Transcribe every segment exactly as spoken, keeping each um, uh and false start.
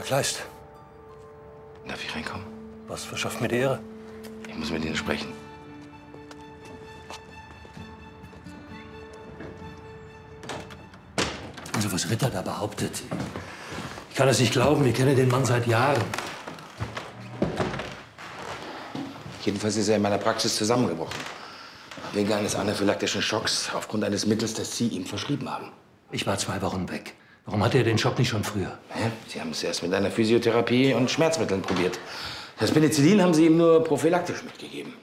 Herr Kleist. Darf ich reinkommen? Was verschafft mir die Ehre? Ich muss mit Ihnen sprechen. Also was Ritter da behauptet. Ich kann es nicht glauben, ich kenne den Mann seit Jahren. Jedenfalls ist er in meiner Praxis zusammengebrochen. Wegen eines anaphylaktischen Schocks aufgrund eines Mittels, das Sie ihm verschrieben haben. Ich war zwei Wochen weg. Warum hatte er den Schock nicht schon früher? Ja, Sie haben es erst mit einer Physiotherapie und Schmerzmitteln probiert. Das Penicillin haben Sie ihm nur prophylaktisch mitgegeben.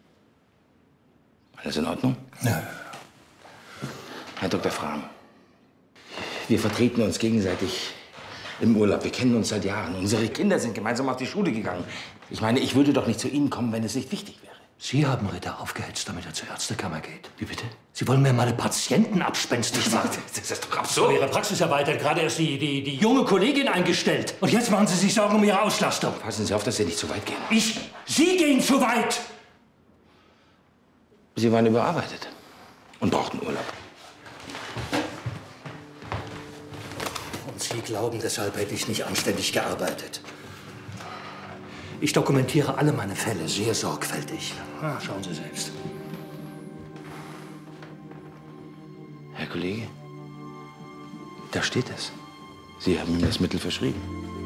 Alles in Ordnung? Ja. Herr Doktor Frahm, wir vertreten uns gegenseitig im Urlaub. Wir kennen uns seit Jahren. Unsere Kinder sind gemeinsam auf die Schule gegangen. Ich meine, ich würde doch nicht zu Ihnen kommen, wenn es nicht wichtig wäre. Sie haben Ritter aufgehetzt, damit er zur Ärztekammer geht. Wie bitte? Sie wollen mir meine Patienten abspenstig machen. Das ist doch So, absurd. Ihre Praxis erweitert, gerade erst die, die, die junge Kollegin eingestellt. Und jetzt machen Sie sich Sorgen um Ihre Auslastung. Passen Sie auf, dass Sie nicht zu weit gehen. Ich, Sie gehen zu weit. Sie waren überarbeitet und brauchten Urlaub. Und Sie glauben, deshalb hätte ich nicht anständig gearbeitet. Ich dokumentiere alle meine Fälle sehr sorgfältig. Ah, schauen Sie selbst. Herr Kollege, da steht es. Sie haben ihm das Mittel verschrieben.